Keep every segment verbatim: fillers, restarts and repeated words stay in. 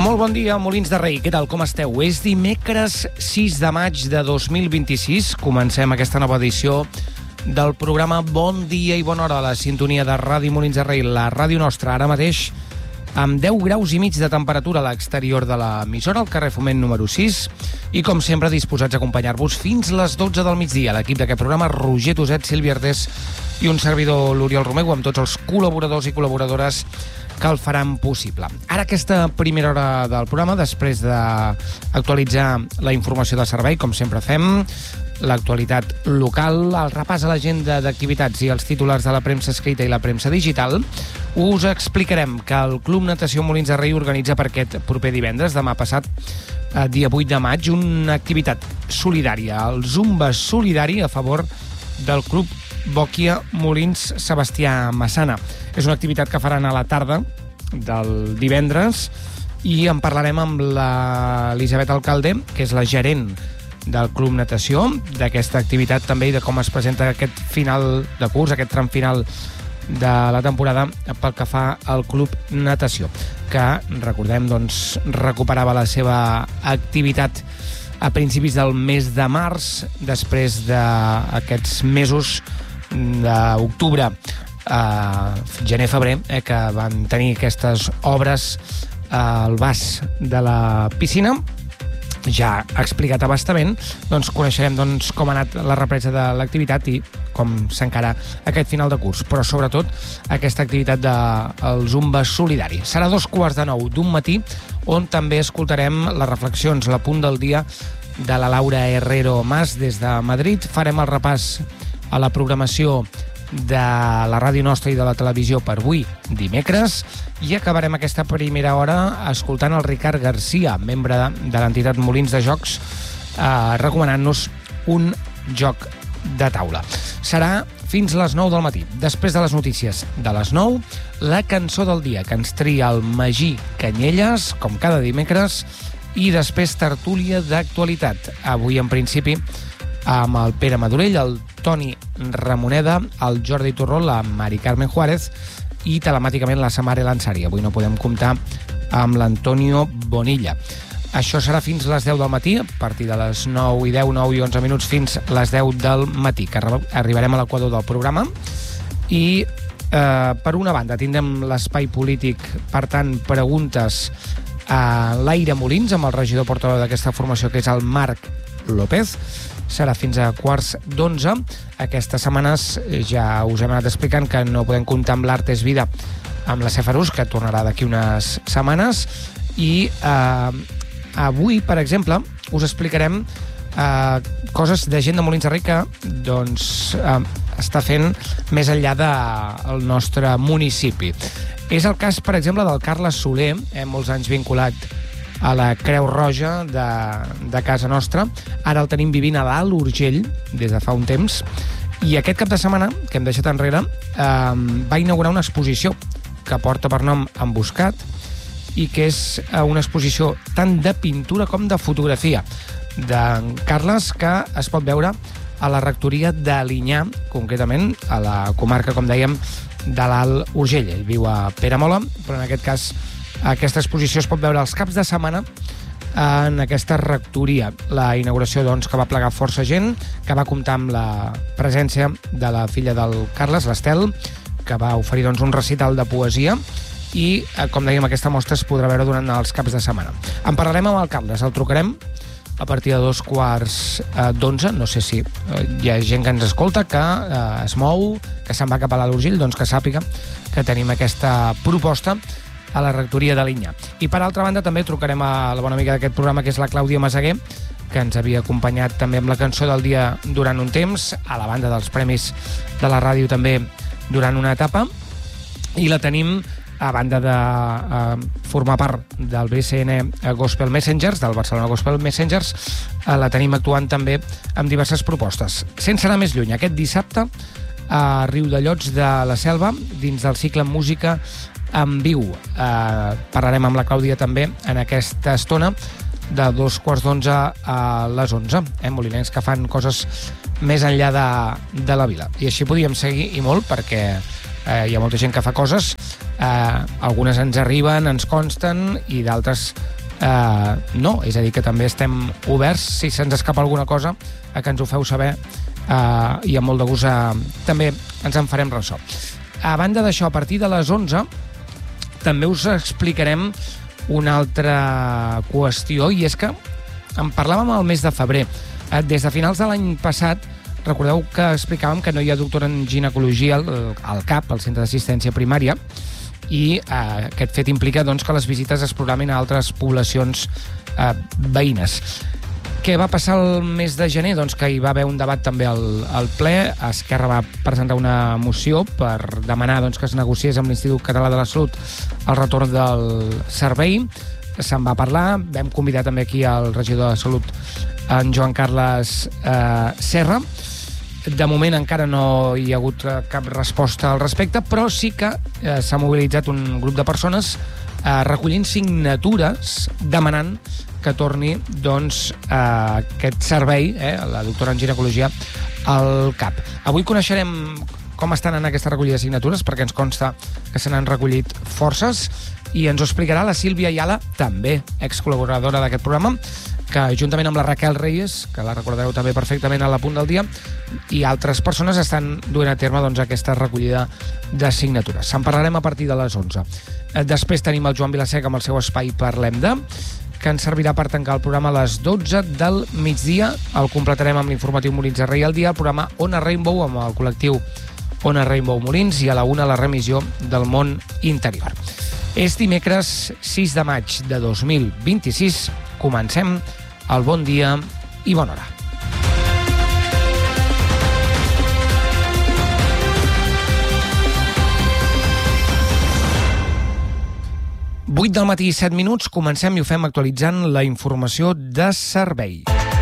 Molt bon dia, Molins de Rei. Què tal, com esteu? És dimecres sis de maig de dos mil vint-i-sis. Comencem aquesta nova edició del programa Bon dia i bona hora a la sintonia de Ràdio Molins de Rei, la ràdio nostra, ara mateix amb deu graus i mig de temperatura a l'exterior de l'emissora, al carrer Foment número sis, i com sempre disposats a acompanyar-vos fins les dotze del migdia. L'equip d'aquest programa, Roger Toset, Sílvia Artés i un servidor, l'Oriol Romeu, amb tots els col·laboradors i col·laboradores que el faran possible. Ara, aquesta primera hora del programa, després d'actualitzar la informació de servei, com sempre fem, l'actualitat local, el repàs a l'agenda d'activitats i els titulars de la premsa escrita i la premsa digital, us explicarem que el Club Natació Molins de Rei organitza per aquest proper divendres, demà passat, dia vuit de maig, una activitat solidària, el Zumba solidari a favor del Club Bòquia Molins Sebastià Massana. És una activitat que faran a la tarda del divendres i en parlarem amb l'Elisabet Alcalde, que és la gerent del Club Natació, d'aquesta activitat també i de com es presenta aquest final de curs, aquest tram final de la temporada pel que fa al Club Natació, que, recordem, doncs, recuperava la seva activitat a principis del mes de març, després d'aquests mesos d'octubre a gener-febrer, eh, que van tenir aquestes obres al bas de la piscina. Ja ha explicat a bastament, doncs coneixerem doncs, com ha anat la represa de l'activitat i com s'encara aquest final de curs, però sobretot aquesta activitat del Zumba solidari. Serà dos quarts de nou d'un matí, on també escoltarem les reflexions, la punt del dia de la Laura Herrero Mas des de Madrid. Farem el repàs a la programació de la ràdio nostra i de la televisió per avui, dimecres, i acabarem aquesta primera hora escoltant el Ricard Garcia, membre de l'entitat Molins de Jocs, eh, recomanant-nos un joc de taula. Serà fins les nou del matí. Després de les notícies de les nou, la cançó del dia, que ens tria el Magí Canyelles, com cada dimecres, i després tertúlia d'actualitat. Avui, en principi, amb el Pere Madurell, el Toni Ramoneda, el Jordi Torró, la Mari Carmen Juárez i telemàticament la Samara Lansari. Avui no podem comptar amb l'Antonio Bonilla. Això serà fins les deu del matí, a partir de les nou i deu, nou i onze minuts, fins les deu del matí, que arribarem a l'equador del programa. I, eh, per una banda, tindrem l'espai polític, per tant, preguntes a l'Aire Molins, amb el regidor portaveu d'aquesta formació, que és el Marc López. Serà fins a quarts d'onze. Aquestes setmanes ja us hem anat explicant que no podem comptar amb l'Art és Vida, amb la Cefarús, que tornarà d'aquí unes setmanes. I eh, avui, per exemple, us explicarem eh, coses de gent de Molins de Rei que doncs, eh, està fent més enllà del nostre municipi. És el cas, per exemple, del Carles Soler, eh, molts anys vinculat a la Creu Roja de, de casa nostra. Ara el tenim vivint a l'Alt Urgell des de fa un temps, i aquest cap de setmana, que hem deixat enrere, eh, va inaugurar una exposició que porta per nom Emboscat i que és una exposició tant de pintura com de fotografia d'en Carles, que es pot veure a la rectoria d'Alinyà, concretament a la comarca, com dèiem, de l'Alt Urgell. Ell viu a Peramola, però en aquest cas aquesta exposició es pot veure els caps de setmana en aquesta rectoria. La inauguració, doncs, que va plegar força gent, que va comptar amb la presència de la filla del Carles, l'Estel, que va oferir, doncs, un recital de poesia i, com dèiem, aquesta mostra es podrà veure durant els caps de setmana. En parlarem amb el Carles, el trucarem a partir de dos quarts d'onze. No sé si hi ha gent que ens escolta, que eh, es mou, que se'n va cap a l'Alt Urgell, doncs que sàpiga que tenim aquesta proposta a la rectoria d'Alinyà. I per altra banda també trucarem a la bona amiga d'aquest programa, que és la Clàudia Masaguer, que ens havia acompanyat també amb la cançó del dia durant un temps, a la banda dels premis de la ràdio també durant una etapa, i la tenim a banda de eh, formar part del B C N Gospel Messengers, del Barcelona Gospel Messengers, eh, la tenim actuant també amb diverses propostes. Sense anar més lluny, aquest dissabte a Riudellots de la Selva, dins del cicle Música en Viu. Eh, parlarem amb la Clàudia també en aquesta estona de dos quarts d'onze a les onze. Eh, molinencs que fan coses més enllà de, de la vila. I així podíem seguir, i molt, perquè eh, hi ha molta gent que fa coses, eh, algunes ens arriben, ens consten, i d'altres Uh, no, és a dir, que també estem oberts, si se'ns escapa alguna cosa, a que ens ho feu saber, uh, i amb molt de gust uh, també ens en farem ressò. A banda d'això, a partir de les onze també us explicarem una altra qüestió, i és que en parlàvem al mes de febrer. Uh, des de finals de l'any passat, recordeu que explicàvem que no hi ha doctor en ginecologia al, al CAP, al Centre d'Assistència Primària, i eh, aquest fet implica doncs, que les visites es programin a altres poblacions eh, veïnes. Què va passar el mes de gener? Doncs que hi va haver un debat també al, al ple. Esquerra va presentar una moció per demanar doncs, que es negociés amb l'Institut Català de la Salut el retorn del servei. Se'n va parlar, vam convidar també aquí al regidor de Salut, en Joan Carles eh, Serra. De moment encara no hi ha hagut cap resposta al respecte, però sí que eh, s'ha mobilitzat un grup de persones eh, recollint signatures demanant que torni doncs, eh, aquest servei, eh, la doctora en ginecologia, al CAP. Avui coneixerem com estan en aquesta recollida de signatures, perquè ens consta que se n'han recollit forces, i ens ho explicarà la Sílvia Ayala, també excol·laboradora d'aquest programa, que juntament amb la Raquel Reyes, que la recordareu també perfectament a La Punt del Dia, i altres persones estan duent a terme doncs, aquesta recollida de signatures. Se'n parlarem a partir de les onze. Després tenim el Joan Vilaseca amb el seu espai Parlem de, que ens servirà per tancar el programa a les dotze del migdia. El completarem amb l'informatiu Molins de Rei al dia, el programa Ona Rainbow amb el col·lectiu Ona Rainbow Molins, i a la una la remissió del món interior. És dimecres sis de maig de dos mil vint-i-sis. Comencem el Bon Dia i Bona Hora. vuit del matí i set minuts, comencem i ho fem actualitzant la informació de servei.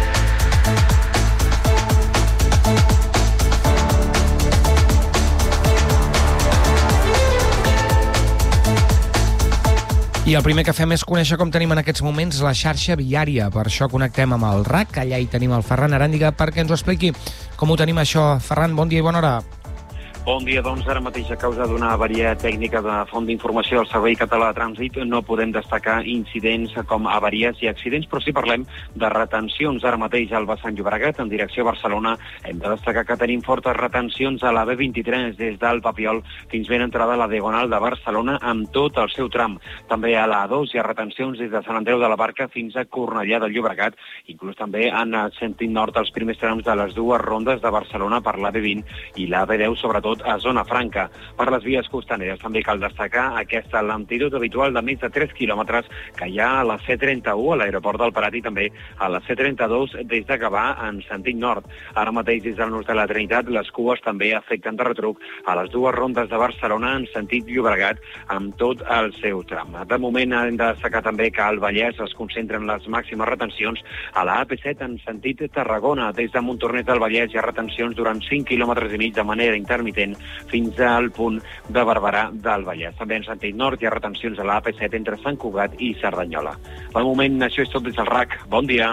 I el primer que fem és conèixer com tenim en aquests moments la xarxa viària. Per això connectem amb el R A C. Allà hi tenim el Ferran Aràndiga perquè ens ho expliqui. Com ho tenim això? Ferran, bon dia i bona hora. Bon dia, doncs ara mateix a causa d'una avaria tècnica de font d'informació al Servei Català de Trànsit no podem destacar incidents com avaries i accidents, però sí parlem de retencions. Ara mateix al vessant Llobregat, en direcció a Barcelona, hem de destacar que tenim fortes retencions a la B vint-i-tres des del Papiol fins ben entrada a la Diagonal de Barcelona amb tot el seu tram. També a la A dos hi ha retencions des de Sant Andreu de la Barca fins a Cornellà del Llobregat, inclús també en sentit nord als primers trams de les dues rondes de Barcelona per la B vint i la B deu, sobretot a Zona Franca. Per les vies costaneres també cal destacar aquesta lentitud habitual de més de tres quilòmetres que hi ha a la C trenta-u a l'aeroport del Prat i també a la C trenta-dos des de Gavà en sentit nord. Ara mateix des del nord de la Trinitat les cues també afecten de retruc a les dues rondes de Barcelona en sentit Llobregat amb tot el seu tram. De moment hem de destacar també que al Vallès es concentren les màximes retencions a la A P set en sentit Tarragona. Des de Montornès del Vallès hi ha retencions durant cinc quilòmetres i mig de manera intermitent fins al punt de Barberà del Vallès. També en sentit nord hi ha retencions a la A P set entre Sant Cugat i Cerdanyola. Per moment, això és tot des del R A C. Bon dia.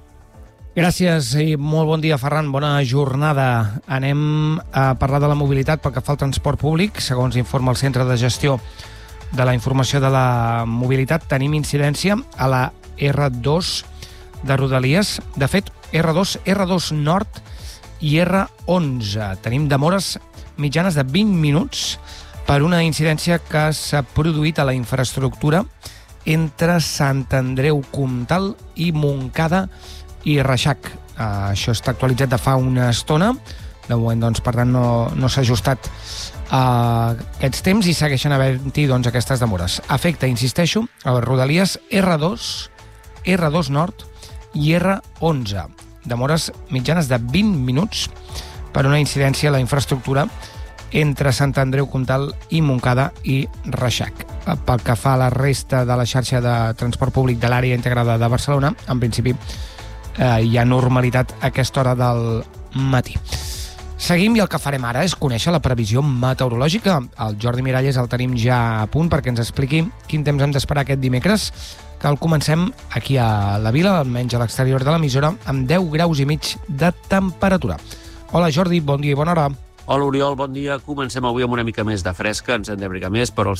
Gràcies i molt bon dia, Ferran. Bona jornada. Anem a parlar de la mobilitat pel que fa al transport públic. Segons informa el Centre de Gestió de la Informació de la Mobilitat, tenim incidència a la R dos de Rodalies. De fet, R dos, R dos Nord i R onze. Tenim demores mitjanes de vint minuts per una incidència que s'ha produït a la infraestructura entre Sant Andreu Comtal i Montcada i Reixac. Uh, això està actualitzat de fa una estona. De moment, doncs, per tant, no, no s'ha ajustat uh, aquests temps i segueixen havent-hi doncs, aquestes demores. Afecta, insisteixo, a les Rodalies R dos, R dos Nord i R onze. Demores mitjanes de vint minuts per una incidència a la infraestructura entre Sant Andreu Comtal i Montcada i Reixac. Pel que fa a la resta de la xarxa de transport públic de l'àrea integrada de Barcelona, en principi eh, hi ha normalitat a aquesta hora del matí. Seguim i el que farem ara és conèixer la previsió meteorològica. El Jordi Miralles el tenim ja a punt perquè ens expliqui quin temps hem d'esperar aquest dimecres, que el comencem aquí a la vila, almenys a l'exterior de l'emissora, amb deu graus i mig de temperatura. Hola Jordi, bon dia i bona hora. Hola Oriol, bon dia. Comencem avui amb una mica més de fresca, ens hem d'abrigar més, però el